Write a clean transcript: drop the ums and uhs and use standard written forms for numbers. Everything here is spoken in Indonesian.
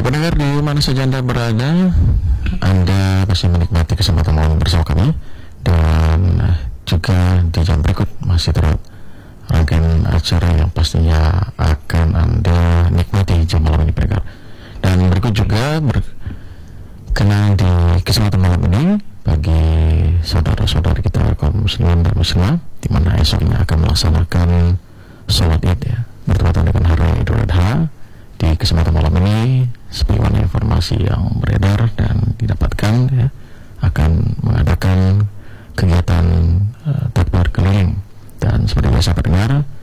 Baik pendengar, di mana saja Anda berada, Anda pasti menikmati kesempatan malam bersama kami. Dan juga di jam berikut masih terus rangkaian acara yang pastinya akan Anda nikmati jam malam ini pendengar. Dan berikut juga berkenan di kesempatan malam ini bagi saudara-saudara kita kaum muslimin dan muslimah, di mana esok ini akan melaksanakan sholat id ya, bertepatan dengan hari Idul Adha. Di kesempatan malam ini, sebagaimana informasi yang beredar dan didapatkan ya, akan mengadakan kegiatan takbir keliling. Dan seperti biasa pendengar,